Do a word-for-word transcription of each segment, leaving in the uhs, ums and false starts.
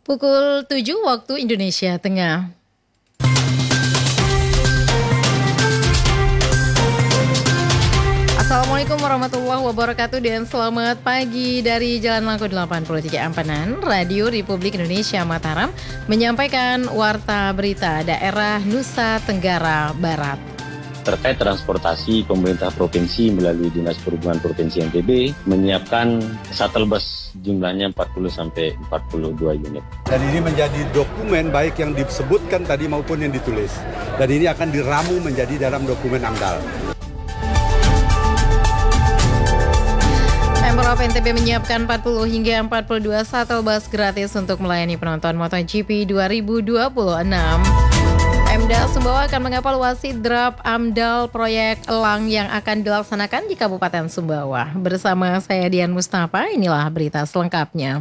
Pukul tujuh waktu Indonesia Tengah. Assalamualaikum warahmatullahi wabarakatuh dan selamat pagi dari Jalan Langkung delapan puluh tiga Ampanan. Radio Republik Indonesia Mataram menyampaikan warta berita daerah Nusa Tenggara Barat. Terkait transportasi, pemerintah provinsi melalui Dinas Perhubungan Provinsi N T B menyiapkan shuttle bus jumlahnya empat puluh sampai empat puluh dua unit. Dan ini menjadi dokumen baik yang disebutkan tadi maupun yang ditulis. Dan ini akan diramu menjadi dalam dokumen AMDAL. Pemprov N T B menyiapkan empat puluh hingga empat puluh dua shuttle bus gratis untuk melayani penonton MotoGP dua ribu dua puluh enam. Pemda Sumbawa akan mengevaluasi draft AMDAL proyek Elang yang akan dilaksanakan di Kabupaten Sumbawa. Bersama saya Dian Mustafa, inilah berita selengkapnya.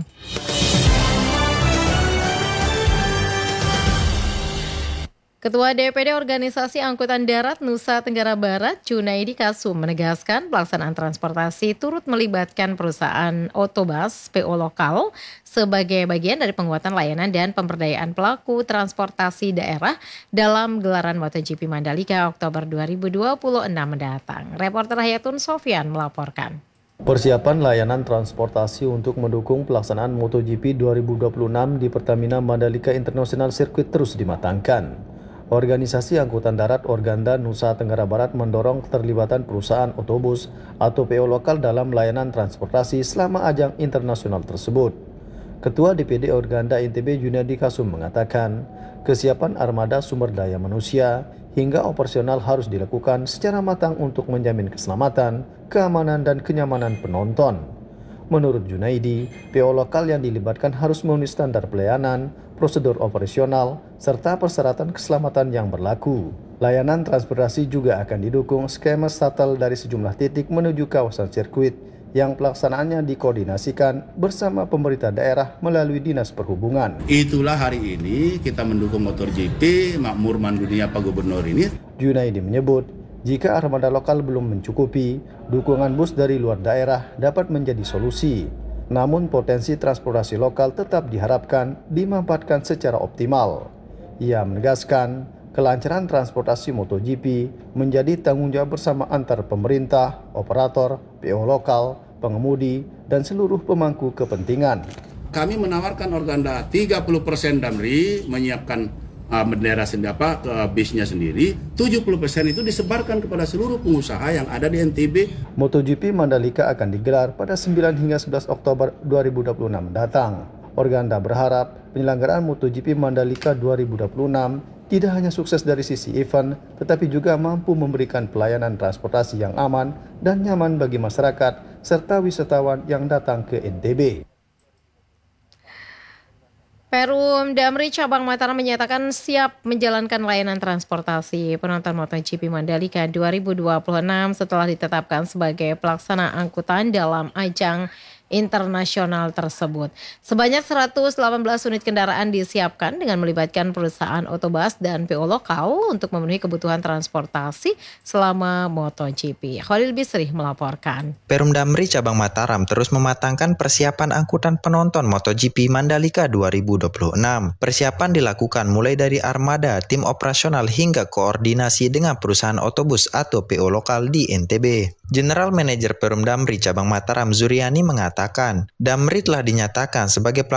Ketua D P D Organisasi Angkutan Darat Nusa Tenggara Barat, Junaidi Kasum, menegaskan pelaksanaan transportasi turut melibatkan perusahaan otobus P O lokal sebagai bagian dari penguatan layanan dan pemberdayaan pelaku transportasi daerah dalam gelaran MotoGP Mandalika Oktober dua ribu dua puluh enam mendatang. Reporter Hayatun Sofyan melaporkan. Persiapan layanan transportasi untuk mendukung pelaksanaan MotoGP dua ribu dua puluh enam di Pertamina Mandalika International Circuit terus dimatangkan. Organisasi Angkutan Darat Organda Nusa Tenggara Barat mendorong keterlibatan perusahaan otobus atau P O lokal dalam layanan transportasi selama ajang internasional tersebut. Ketua D P D Organda N T B Junaidi Kasum mengatakan, kesiapan armada sumber daya manusia hingga operasional harus dilakukan secara matang untuk menjamin keselamatan, keamanan, dan kenyamanan penonton. Menurut Junaidi, P O lokal yang dilibatkan harus memenuhi standar pelayanan, prosedur operasional, serta persyaratan keselamatan yang berlaku. Layanan transportasi juga akan didukung skema shuttle dari sejumlah titik menuju kawasan sirkuit yang pelaksanaannya dikoordinasikan bersama pemerintah daerah melalui Dinas Perhubungan. Itulah hari ini kita mendukung MotoGP, makmur dunia Pak Gubernur ini. Junaidi menyebut, jika armada lokal belum mencukupi, dukungan bus dari luar daerah dapat menjadi solusi. Namun potensi transportasi lokal tetap diharapkan dimanfaatkan secara optimal. Ia menegaskan, kelancaran transportasi MotoGP menjadi tanggung jawab bersama antar pemerintah, operator, P O lokal, pengemudi, dan seluruh pemangku kepentingan. Kami menawarkan Organda tiga puluh persen Damri menyiapkan Uh, bendera sendiri apa ke bisnya sendiri, tujuh puluh persen itu disebarkan kepada seluruh pengusaha yang ada di N T B. MotoGP Mandalika akan digelar pada sembilan hingga sebelas Oktober dua ribu dua puluh enam mendatang. Organda berharap penyelenggaraan MotoGP Mandalika dua ribu dua puluh enam tidak hanya sukses dari sisi event, tetapi juga mampu memberikan pelayanan transportasi yang aman dan nyaman bagi masyarakat serta wisatawan yang datang ke N T B. Perum Damri Cabang Mataram menyatakan siap menjalankan layanan transportasi penonton MotoGP Mandalika dua ribu dua puluh enam setelah ditetapkan sebagai pelaksana angkutan dalam ajang internasional tersebut. Sebanyak seratus delapan belas unit kendaraan disiapkan dengan melibatkan perusahaan otobus dan P O lokal untuk memenuhi kebutuhan transportasi selama MotoGP. Khalil Bisri melaporkan. Perum Damri Cabang Mataram terus mematangkan persiapan angkutan penonton MotoGP Mandalika dua ribu dua puluh enam. Persiapan dilakukan mulai dari armada, tim operasional hingga koordinasi dengan perusahaan otobus atau P O lokal di N T B. General Manager Perum Damri Cabang Mataram Zuriani mengatakan, Damri telah dinyatakan sebagai